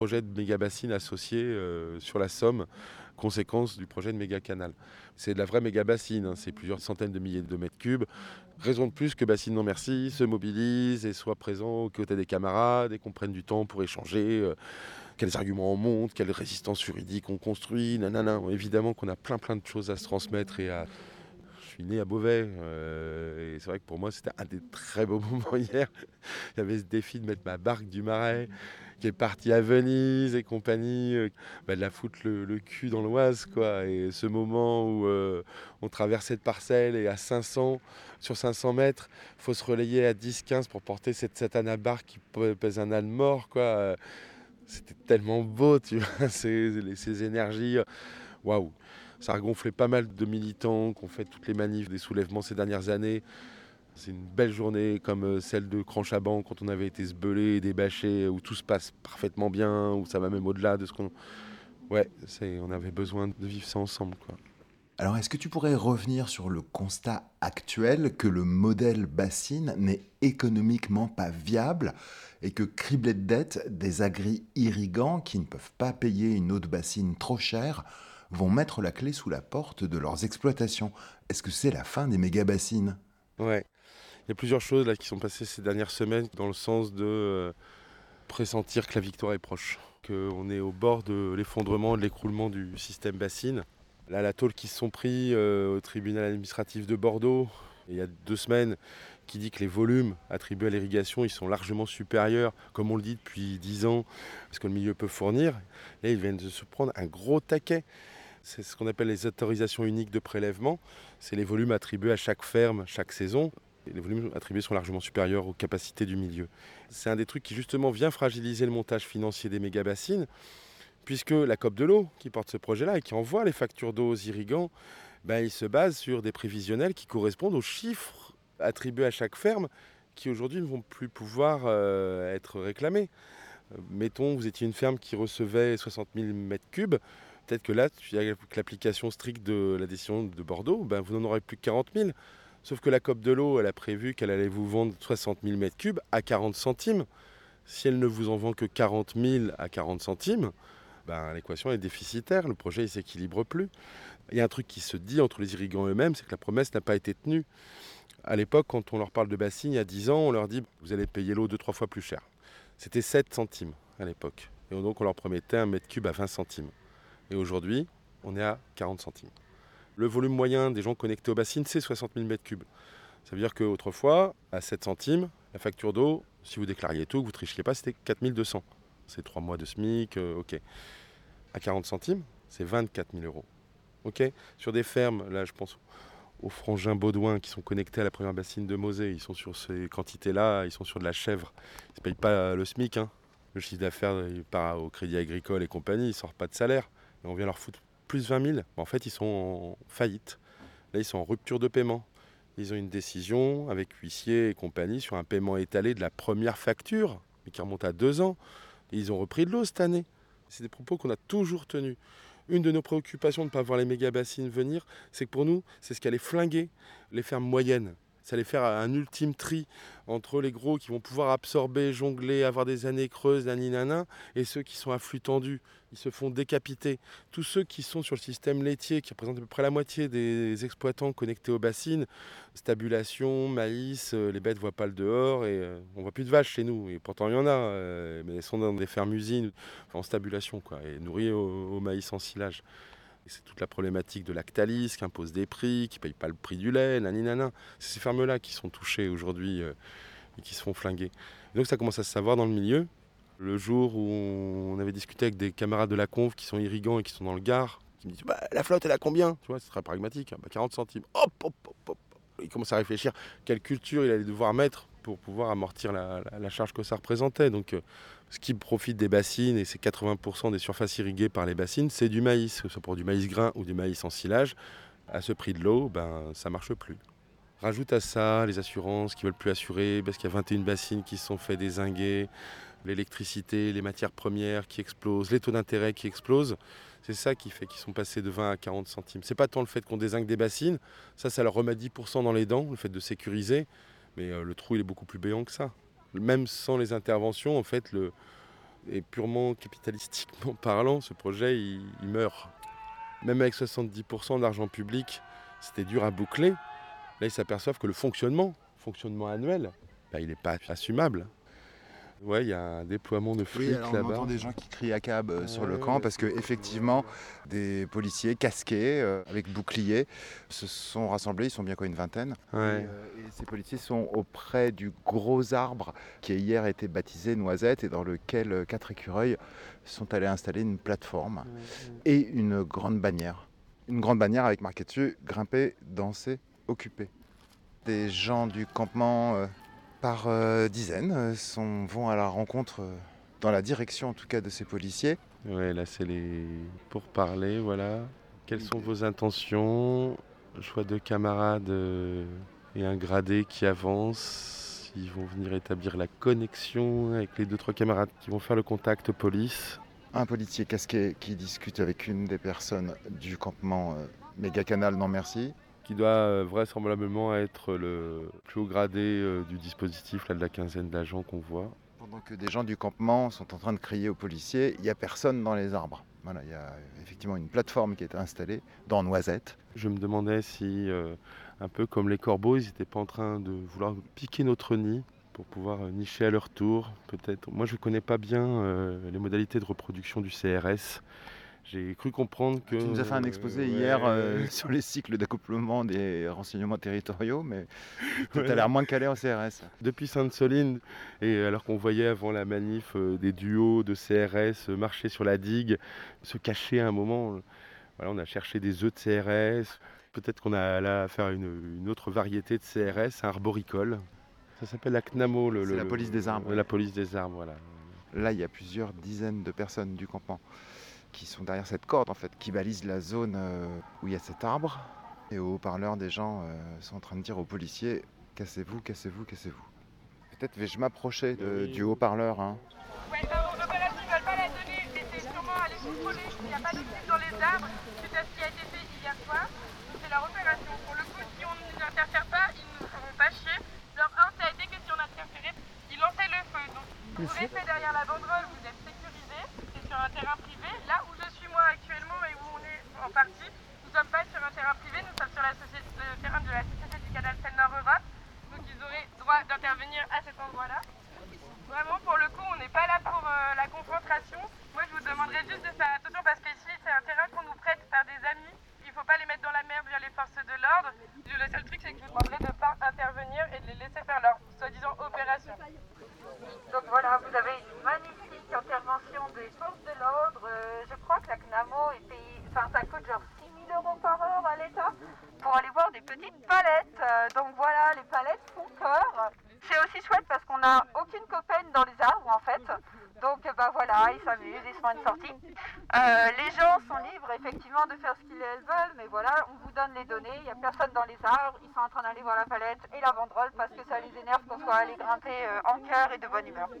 Projet de méga bassine associé sur la Somme, conséquence du projet de méga canal. C'est de la vraie méga bassine, hein, c'est plusieurs centaines de milliers de mètres cubes. Raison de plus que Bassine Non Merci se mobilise et soit présent aux côtés des camarades et qu'on prenne du temps pour échanger quels arguments on monte, quelle résistance juridique on construit, nanana. Évidemment qu'on a plein de choses à se transmettre je suis né à Beauvais et c'est vrai que pour moi c'était un des très beaux moments hier. Il y avait ce défi de mettre ma barque du Marais qui est partie à Venise et compagnie, de la foutre le cul dans l'Oise, quoi. Et ce moment où on traverse cette parcelle et à 500, sur 500 mètres, il faut se relayer à 10-15 pour porter cette satana barque qui pèse un âne mort, quoi. C'était tellement beau, tu vois, ces énergies. Waouh! Ça a gonflé pas mal de militants qui ont fait toutes les manifs des soulèvements ces dernières années. C'est une belle journée comme celle de Cranchaban quand on avait été sbeulé et débâché, où tout se passe parfaitement bien, où ça va même au-delà de ce qu'on... Ouais, on avait besoin de vivre ça ensemble, quoi. Alors, est-ce que tu pourrais revenir sur le constat actuel que le modèle bassine n'est économiquement pas viable et que criblés de dettes, des agri-irrigants qui ne peuvent pas payer une eau de bassine trop chère vont mettre la clé sous la porte de leurs exploitations? Est-ce que c'est la fin des méga-bassines? Ouais, il y a plusieurs choses là qui sont passées ces dernières semaines dans le sens de pressentir que la victoire est proche, qu'on est au bord de l'effondrement, de l'écroulement du système bassine. Là, la tôle qui se sont pris au tribunal administratif de Bordeaux, il y a 2 semaines, qui dit que les volumes attribués à l'irrigation, ils sont largement supérieurs, comme on le dit depuis 10 ans, parce que le milieu peut fournir. Là, ils viennent de se prendre un gros taquet. C'est ce qu'on appelle les autorisations uniques de prélèvement. C'est les volumes attribués à chaque ferme, chaque saison. Et les volumes attribués sont largement supérieurs aux capacités du milieu. C'est un des trucs qui justement vient fragiliser le montage financier des méga-bassines, puisque la COP de l'eau, qui porte ce projet-là et qui envoie les factures d'eau aux irrigants, il se base sur des prévisionnels qui correspondent aux chiffres attribués à chaque ferme, qui aujourd'hui ne vont plus pouvoir être réclamés. Mettons, vous étiez une ferme qui recevait 60 000 mètres cubes. Peut-être que là, avec l'application stricte de la décision de Bordeaux, vous n'en aurez plus que 40 000. Sauf que la COP de l'eau, elle a prévu qu'elle allait vous vendre 60 000 mètres cubes à 40 centimes. Si elle ne vous en vend que 40 000 à 40 centimes, l'équation est déficitaire, le projet ne s'équilibre plus. Il y a un truc qui se dit entre les irrigants eux-mêmes, c'est que la promesse n'a pas été tenue. À l'époque, quand on leur parle de bassines, il y a 10 ans, on leur dit vous allez payer l'eau 2-3 fois plus cher. C'était 7 centimes à l'époque. Et donc on leur promettait un mètre cube à 20 centimes. Et aujourd'hui, on est à 40 centimes. Le volume moyen des gens connectés aux bassines, c'est 60 000 mètres cubes. Ça veut dire qu'autrefois, à 7 centimes, la facture d'eau, si vous déclariez tout, que vous ne trichiez pas, c'était 4 200. C'est 3 mois de SMIC, ok. À 40 centimes, c'est 24 000 euros. Ok. Sur des fermes, là je pense aux frangins Baudouin qui sont connectés à la première bassine de Mosée, ils sont sur ces quantités-là, ils sont sur de la chèvre. Ils ne payent pas le SMIC, hein. Le chiffre d'affaires, il part au Crédit Agricole et compagnie, ils ne sortent pas de salaire. Et on vient leur foutre plus 20 000. En fait, ils sont en faillite. Là, ils sont en rupture de paiement. Ils ont une décision avec huissier et compagnie sur un paiement étalé de la première facture, mais qui remonte à 2 ans. Et ils ont repris de l'eau cette année. C'est des propos qu'on a toujours tenus. Une de nos préoccupations de ne pas voir les méga-bassines venir, c'est que pour nous, c'est ce qui allait flinguer les fermes moyennes. Ça allait faire un ultime tri entre les gros qui vont pouvoir absorber, jongler, avoir des années creuses, naninana, et ceux qui sont à flux tendu. Ils se font décapiter. Tous ceux qui sont sur le système laitier, qui représentent à peu près la moitié des exploitants connectés aux bassines, stabulation, maïs, les bêtes ne voient pas le dehors, et on ne voit plus de vaches chez nous. Et pourtant, il y en a, mais elles sont dans des fermes usines, en stabulation, quoi, et nourries au maïs en silage. Et c'est toute la problématique de Lactalis qui impose des prix, qui ne paye pas le prix du lait, naninana. C'est ces fermes-là qui sont touchées aujourd'hui et qui se font flinguer. Et donc ça commence à se savoir dans le milieu. Le jour où on avait discuté avec des camarades de la conf qui sont irrigants et qui sont dans le Gard, qui me disent la flotte elle a combien? Tu vois, c'est très pragmatique, 40 centimes. Hop, hop, hop, hop. Il commence à réfléchir quelle culture il allait devoir mettre pour pouvoir amortir la charge que ça représentait. Donc ce qui profite des bassines, et c'est 80% des surfaces irriguées par les bassines, c'est du maïs, que ce soit pour du maïs grain ou du maïs en silage. À ce prix de l'eau, ça ne marche plus. Rajoute à ça les assurances qui ne veulent plus assurer parce qu'il y a 21 bassines qui se sont fait dézinguer, l'électricité, les matières premières qui explosent, les taux d'intérêt qui explosent. C'est ça qui fait qu'ils sont passés de 20 à 40 centimes. C'est pas tant le fait qu'on dézingue des bassines, ça leur remet 10% dans les dents, le fait de sécuriser, mais le trou il est beaucoup plus béant que ça. Même sans les interventions, en fait, Et purement capitalistiquement parlant, ce projet, il meurt. Même avec 70% d'argent public, c'était dur à boucler. Là, ils s'aperçoivent que le fonctionnement annuel, il n'est pas assumable. Ouais, il y a un déploiement de flics alors on là-bas. entend des gens qui crient à cab sur le camp parce que effectivement des policiers casqués avec boucliers se sont rassemblés, ils sont bien quoi, une vingtaine. Ouais. Et ces policiers sont auprès du gros arbre qui a hier été baptisé Noisette et dans lequel 4 écureuils sont allés installer une plateforme et une grande bannière. Une grande bannière avec marqué dessus « Grimper, danser, occuper ». Des gens du campement par dizaines vont à la rencontre, dans la direction en tout cas de ces policiers. Ouais, là c'est les pourparlers, voilà. Quelles sont vos intentions? Je vois 2 camarades et un gradé qui avancent. Ils vont venir établir la connexion avec les 2-3 camarades qui vont faire le contact police. Un policier casqué qui discute avec une des personnes du campement Méga Canal, non merci. Qui doit vraisemblablement être le plus haut gradé du dispositif, là, de la quinzaine d'agents qu'on voit. Pendant que des gens du campement sont en train de crier aux policiers, il n'y a personne dans les arbres. Voilà, il y a effectivement une plateforme qui est installée dans Noisette. Je me demandais si, un peu comme les corbeaux, ils n'étaient pas en train de vouloir piquer notre nid pour pouvoir nicher à leur tour. Peut-être. Moi, je ne connais pas bien les modalités de reproduction du CRS. J'ai cru comprendre que... Tu nous as fait un exposé hier sur les cycles d'accouplement des renseignements territoriaux, mais tu as l'air moins calé en CRS. Depuis Sainte-Soline, et alors qu'on voyait avant la manif des duos de CRS marcher sur la digue, se cacher à un moment, voilà, on a cherché des œufs de CRS. Peut-être qu'on a là à faire une autre variété de CRS, un arboricole. Ça s'appelle la CNAMO. C'est la police des arbres. La police des arbres, voilà. Là, il y a plusieurs dizaines de personnes du campement qui sont derrière cette corde, en fait, qui balise la zone où il y a cet arbre. Et au haut-parleur, des gens sont en train de dire aux policiers « Cassez-vous, cassez-vous, cassez-vous ». Peut-être vais-je m'approcher du haut-parleur. Hein. Ouais, pardon, l'opération, ils veulent pas la donner, mais c'est sûrement aller contrôler s'il n'y a pas de fil dans les arbres, suite à ce qui a été fait hier soir. Donc c'est leur opération. Pour le coup, si on ne nous interfère pas, ils ne nous feront pas chier. Leur un, ça a été que si on interférait, ils lançaient le feu. Donc vous restez derrière la banderole, vous êtes sécurisés, c'est sur un terrain privé. Là où je suis moi actuellement et où on est en partie, nous ne sommes pas sur un terrain privé, nous sommes sur le terrain de la Société du Canal Seine-Nord-Europe. Donc ils auraient droit d'intervenir à cet endroit-là. Vraiment, pour le coup, on n'est pas là pour la confrontation. Moi, je vous demanderais juste de faire attention parce qu'ici, c'est un terrain qu'on nous prête par des amis. Il ne faut pas les mettre dans la merde via les forces de l'ordre. Le seul truc, c'est que je vous demanderais de ne pas intervenir et de les laisser faire leur soi-disant opération. Donc voilà, vous avez une magnifique intervention des forces de l'ordre. Je crois que la CNAMO est payée, ça coûte genre 6 000 € par heure à l'État pour aller voir des petites palettes. Donc voilà, les palettes font peur. C'est aussi chouette parce qu'on n'a aucune copaine dans les arbres en fait. Donc voilà, ils s'amusent, ils se font une sortie. Les gens sont libres effectivement de faire ce qu'ils veulent, mais voilà, on vous donne les données, il n'y a personne dans les arbres, ils sont en train d'aller voir la palette et la banderole parce que ça les énerve qu'on soit allé grimper en cœur et de bonne humeur.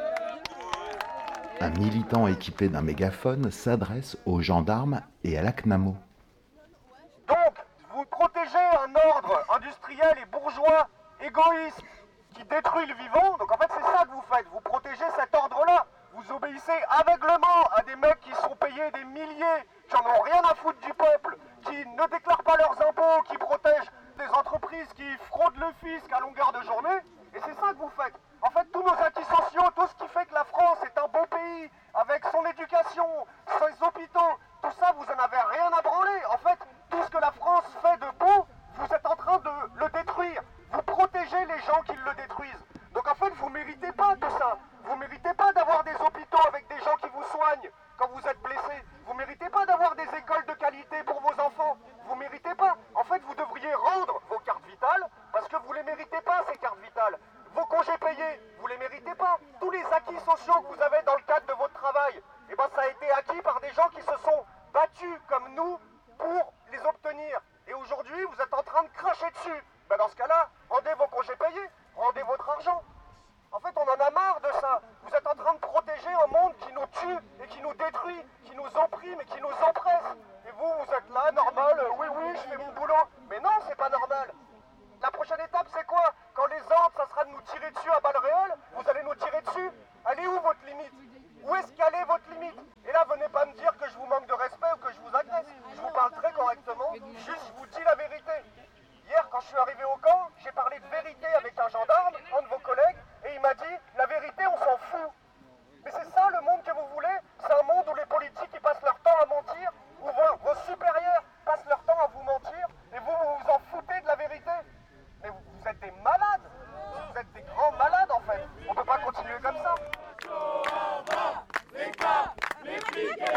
Un militant équipé d'un mégaphone s'adresse aux gendarmes et à la CNAMO. Donc, vous protégez un ordre industriel et bourgeois égoïste qui détruit le vivant. Donc en fait, c'est ça que vous faites. Vous protégez cet ordre-là. Vous obéissez aveuglément à des mecs qui sont payés des milliers, qui en ont rien à foutre du peuple, qui ne déclarent pas leurs impôts, qui protègent des entreprises qui fraudent le fisc à longueur de journée. Et c'est ça que vous faites. En fait, tous nos acquis sociaux, tout ce qui fait que la France est un beau pays, avec son éducation, ses hôpitaux, tout ça, vous en avez rien à branler. En fait, tout ce que la France fait de beau, vous êtes en train de le détruire. Vous protégez les gens qui le détruisent. Donc en fait, vous ne méritez pas de ça. Vous ne méritez pas d'avoir des hôpitaux avec des gens qui vous soignent quand vous êtes blessés. Vous ne méritez pas d'avoir des écoles de qualité pour vos enfants. Vous ne méritez pas. En fait, vous devriez rendre vos cartes vitales parce que vous ne les méritez pas, ces cartes vitales. Vos congés payés, vous ne les méritez pas. Tous les acquis sociaux que vous avez dans le cadre de votre travail, eh ben, ça a été acquis par des gens qui se sont battus comme nous pour les obtenir. Et aujourd'hui, vous êtes en train de cracher dessus. Ben, dans ce cas-là, rendez vos congés payés, rendez votre argent. En fait, on en a marre de ça. Vous êtes en train de protéger un monde qui nous tue et qui nous détruit, qui nous opprime et qui nous oppresse. Et vous, vous êtes là, normal, oui, je fais mon boulot. Mais non, c'est pas normal. La prochaine étape, c'est quoi? Quand les ordres, ça sera de nous tirer dessus à balles réelles, vous allez nous tirer dessus. Elle est où votre limite? Où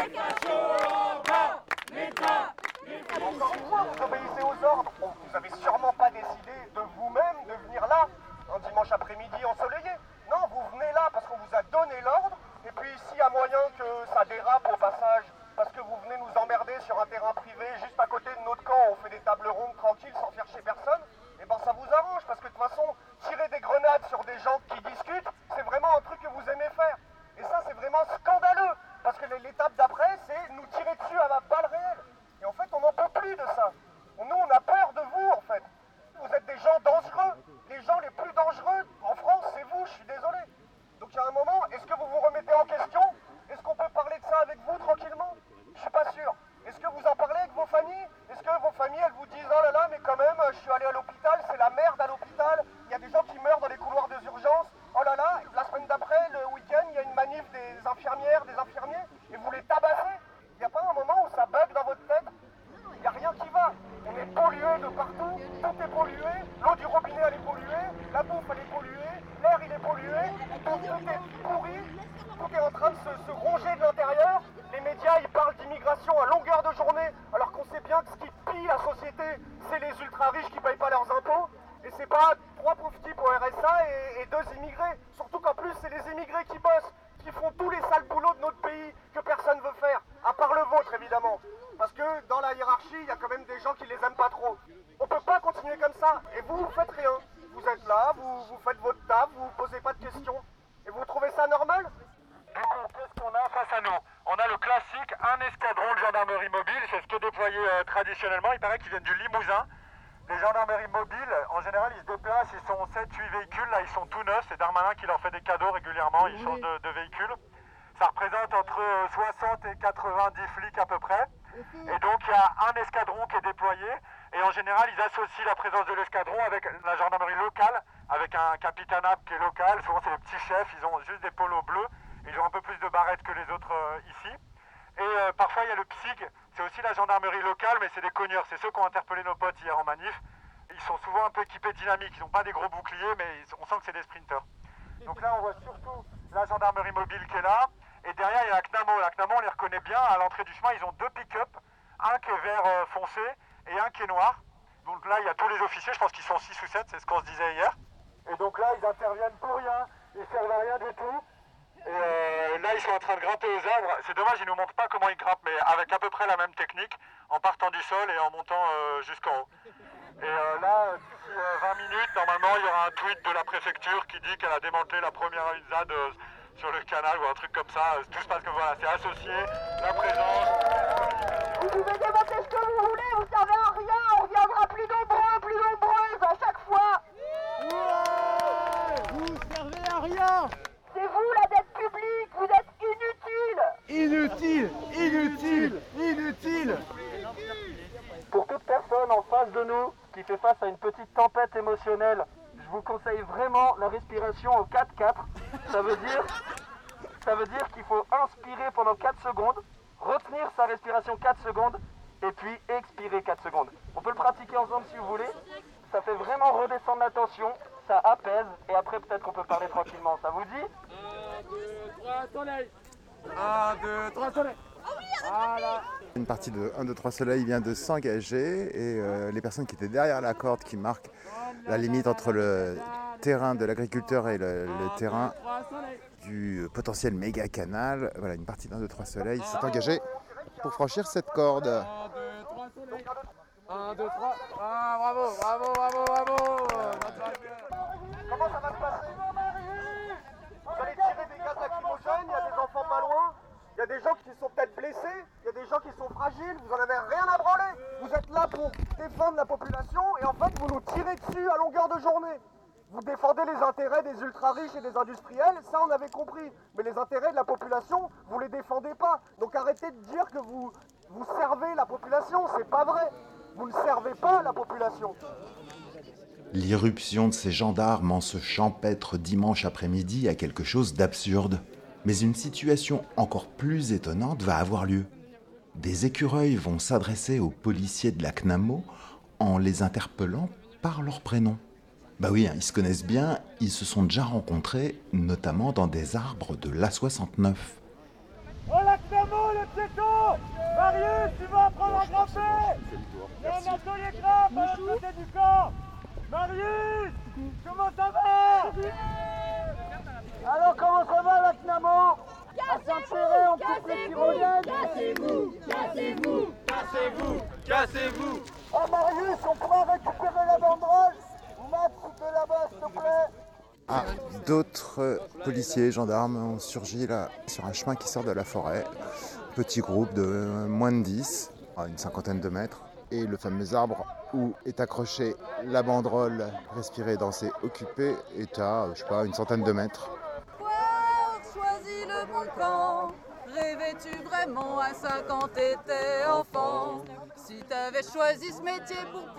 Encore une fois, vous obéissez aux ordres. Vous avez sûrement pas décidé de vous-même de venir là, un dimanche après-midi ensoleillé. Non, vous venez là parce qu'on vous a donné l'ordre, et puis s'il y a moyen que ça dérape au passage, parce que vous venez nous emmerder sur un terrain privé, juste à côté de notre camp, on fait des tables rondes tranquilles sans faire chez personne, et ben ça vous arrange, parce que de toute façon, tirer des grenades sur des gens qui discutent, c'est vraiment un truc que vous aimez faire. Et ça, c'est vraiment scandaleux, parce que l'étape d'après, c'est nous tirer dessus à la balle réelle. Et en fait, on n'en peut plus de ça. Nous, on a peur de vous, en fait. Vous êtes des gens dangereux. Les gens les plus dangereux en France, c'est vous, je suis désolé. Donc il y a un moment, est-ce que vous vous remettez en question? Est-ce qu'on peut parler de ça avec vous tranquillement? Je suis pas sûr. Est-ce que vous en parlez avec vos familles? Est-ce que vos familles, elles vous disent, oh là là, mais quand même, je suis allé à l'hôpital, c'est la merde à l'hôpital, il y a des gens qui meurent dans les couloirs des urgences, oh là là, la semaine d'après, le week-end, il y a une manif des infirmières, des infirmiers, et vous les tabassez? Il n'y a pas un moment où ça bug dans votre tête? Il n'y a rien qui va. On est pollué de partout, tout est pollué, l'eau du robinet elle est polluée, la bouffe elle est polluée, l'air il est pollué, tout est pourri, tout est en train de se ronger de l'intérieur. Les médias ils parlent d'immigration à longueur de journée, alors qu'on sait bien que ce qui pille la société, c'est les ultra-riches qui ne payent pas leurs impôts. Et c'est pas 3 pauvres types au RSA et 2 immigrés. Surtout qu'en plus c'est les immigrés qui bossent, qui font tous les sales boulots de notre pays que personne veut faire, à part le vôtre évidemment. Parce que dans la hiérarchie, il y a quand même des gens qui les aiment pas trop. On peut pas continuer comme ça. Et vous faites rien. Vous êtes là, vous faites votre taf, vous posez pas de questions. Et vous trouvez ça normal? Du coup, qu'est-ce qu'on a face à nous? On a le classique, un escadron de gendarmerie mobile, c'est ce qui est déployé traditionnellement. Il paraît qu'ils viennent du Limousin. Les gendarmeries mobiles, en général, ils se déplacent, ils sont 7-8 véhicules, là ils sont tout neufs. C'est Darmanin qui leur fait des cadeaux régulièrement, ils changent de véhicules. Ça représente entre 60 et 90 flics à peu près. Et donc il y a un escadron qui est déployé et en général ils associent la présence de l'escadron avec la gendarmerie locale, avec un capitanat qui est local, souvent c'est les petits chefs, ils ont juste des polos bleus, ils ont un peu plus de barrettes que les autres ici. Et parfois il y a le PSIG, c'est aussi la gendarmerie locale mais c'est des cogneurs, c'est ceux qui ont interpellé nos potes hier en manif. Ils sont souvent un peu équipés dynamiques, ils n'ont pas des gros boucliers mais on sent que c'est des sprinters. Donc là on voit surtout la gendarmerie mobile qui est là. Et derrière, il y a la CNAMO. La CNAMO, on les reconnaît bien. À l'entrée du chemin, ils ont 2 pick-up. Un qui est vert foncé et un qui est noir. Donc là, il y a tous les officiers. Je pense qu'ils sont 6 ou 7. C'est ce qu'on se disait hier. Et donc là, ils interviennent pour rien. Ils servent à rien du tout. Et là, ils sont en train de grimper aux arbres. C'est dommage, ils ne nous montrent pas comment ils grimpent, mais avec à peu près la même technique, en partant du sol et en montant jusqu'en haut. Et là, d'ici 20 minutes, normalement, il y aura un tweet de la préfecture qui dit qu'elle a démantelé la première ZAD sur le canal ou un truc comme ça. Tout se passe comme voilà, c'est associé, la présence. Vous pouvez démonter ce que vous voulez, vous servez à rien, on reviendra plus nombreuses à chaque fois. Ouais, vous servez à rien. C'est vous la dette publique, vous êtes inutile. Inutile. Pour toute personne en face de nous qui fait face à une petite tempête émotionnelle, je vous conseille vraiment la respiration au 4-4. Ça veut dire qu'il faut inspirer pendant 4 secondes, retenir sa respiration 4 secondes et puis expirer 4 secondes. On peut le pratiquer ensemble si vous voulez. Ça fait vraiment redescendre la tension, ça apaise et après peut-être qu'on peut parler tranquillement. Ça vous dit? 1, 2, 3, soleil. 1, 2, 3, soleil. Voilà. Une partie de 1, 2, 3 Soleil vient de s'engager et les personnes qui étaient derrière la corde qui marque la limite entre le terrain de l'agriculteur et le terrain du potentiel méga canal. Voilà, une partie d'1, 2, 3 Soleil s'est engagée pour franchir cette corde. 1, 2, 3, soleil. 1, 2, 3. Ah, bravo. Comment ça va se passer? Vous allez tirer des gaz lacrymogènes, il y a des enfants pas loin, il y a des gens qui sont peut-être blessés, il y a des gens qui sont fragiles, vous en avez rien à branler. Vous êtes là pour défendre la population et en fait vous nous tirez dessus à longueur de journée. Vous défendez les intérêts des ultra-riches et des industriels, ça on avait compris. Mais les intérêts de la population, vous les défendez pas. Donc arrêtez de dire que vous servez la population, c'est pas vrai. Vous ne servez pas la population. L'irruption de ces gendarmes en ce champêtre dimanche après-midi a quelque chose d'absurde. Mais une situation encore plus étonnante va avoir lieu. Des écureuils vont s'adresser aux policiers de la CNAMO en les interpellant par leur prénom. Bah oui, ils se connaissent bien, ils se sont déjà rencontrés, notamment dans des arbres de l'A69. Oh la CNAMO, les piétons. Atelier crabe à l'autre côté du camp. Marius, comment ça va? Alors comment ça va la Knamo? À Saint-Péret, on coupe les tyroliennes. Cassez-vous, cassez-vous, cassez-vous, cassez-vous. Oh Marius, on pourra récupérer la banderole? Max, de là-bas, s'il te plaît. Ah, d'autres policiers, gendarmes ont surgi là sur un chemin qui sort de la forêt. Petit groupe de moins de 10, à une cinquantaine de mètres. Et le fameux arbre où est accrochée la banderole « Respirer, danser, occuper » est à, je sais pas, une centaine de mètres. Choisis le bon camp. Rêvais-tu vraiment à ça quand t'étais enfant? Si t'avais choisi ce métier pour